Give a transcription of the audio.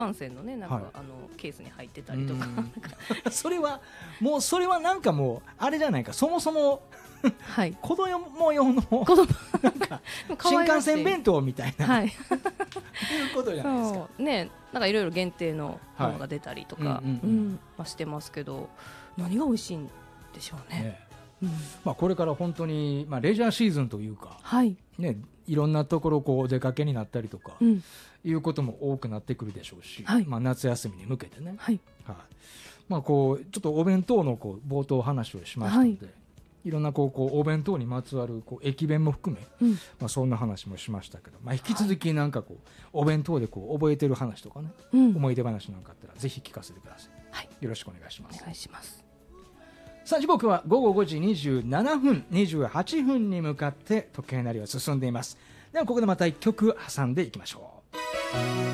幹線のねなんか、 はいケースに入ってたりとか、 それはなんかもうあれじゃないか、そもそもはい子供用の子供なんか新幹線弁当みたいな、 はいいうことじゃないですか。 そうね、なんかいろいろ限定のものが出たりとかしてますけど、何が美味しいんでしょうね。 ね、まあ、これから本当に、まあ、レジャーシーズンというか、 はいね、いろんなところこうお出かけになったりとか、 うん、 いうことも多くなってくるでしょうし、 はいまあ、夏休みに向けてね、 はいはい、まあ、こうちょっとお弁当のこう冒頭話をしましたので、いろんなこうお弁当にまつわるこう駅弁も含め、まあ、そんな話もしましたけど、まあ、引き続きなんかこう、お弁当でこう覚えてる話とかね、思い出話なんかあったらぜひ聞かせてください、はい、よろしくお願いします。 お願いします。 さあ時刻は午後5時27分28分に向かって時計なりは進んでいます。ではここでまた1曲挟んでいきましょう。